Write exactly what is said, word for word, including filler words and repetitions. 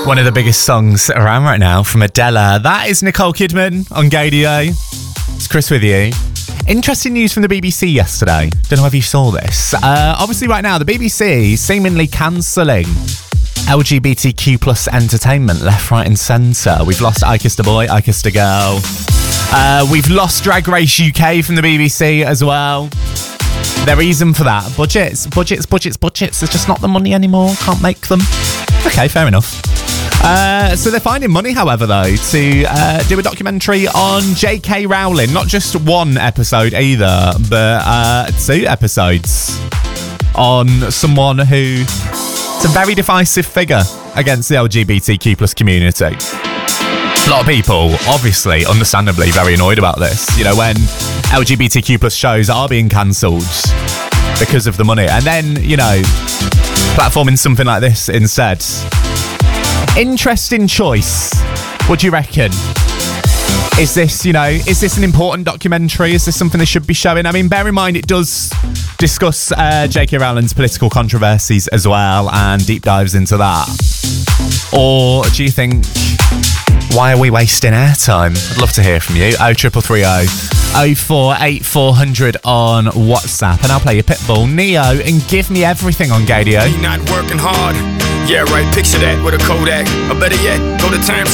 One of the biggest songs around right now from Adele. That is Nicole Kidman on Gaydio. It's Chris with you. Interesting news from the B B C yesterday. Don't know if you saw this. Uh, obviously right now the B B C seemingly cancelling L G B T Q plus entertainment left, right and centre. We've lost I Kissed a Boy, I Kissed a Girl. Uh, we've lost Drag Race U K from the B B C as well. Their reason for that, budgets, budgets, budgets, budgets. There's just not the money anymore. Can't make them. Okay, fair enough. Uh, so they're finding money, however, though, to uh, do a documentary on J K Rowling. Not just one episode either, but uh, two episodes on someone who is a very divisive figure against the L G B T Q plus community. A lot of people, obviously, understandably, very annoyed about this. You know, when L G B T Q plus shows are being cancelled because of the money. And then, you know, platforming something like this instead. Interesting choice. What do you reckon? Is this, you know, is this an important documentary? Is this something they should be showing? I mean, bear in mind it does discuss uh, J K Rowling's political controversies as well and deep dives into that. Or do you think, why are we wasting airtime? I'd love to hear from you. oh three three three oh oh four eight four hundred on WhatsApp, and I'll play your Pitbull, Neo, and Give Me Everything on Gaydio. Not working hard. Yeah, right, picture that with a Kodak. Or better yet, go to Times